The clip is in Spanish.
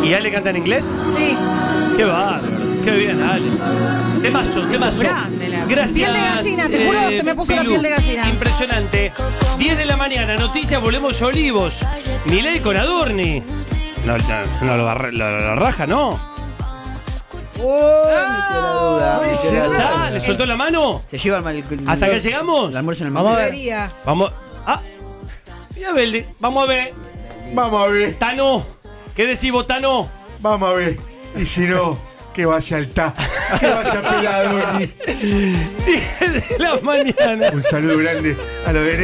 ¿Y Ale canta en inglés? Sí. Qué bárbaro. Qué bien, Ale. Temazo. Grande, la- Gracias. Piel de gallina, te juro, se me puso la Pilu. piel de gallina. Impresionante. 10 de la mañana, noticias, volvemos a Olivos. Milei con Adorni. No, lo raja, ¿no? Me quedó la duda. me quedó la duda. ¿Le soltó la mano? Se lleva el mal. ¿Hasta acá llegamos? El almuerzo en el Vamos a ver. Debería. Vamos. Ah. Mira, Beldi. Vamos a ver. Vamos a ver, Tano. ¿Qué decís vos, Tano? vamos a ver. Y si no, que vaya al ta. Que vaya pelado. 10 de la mañana. Un saludo grande a los de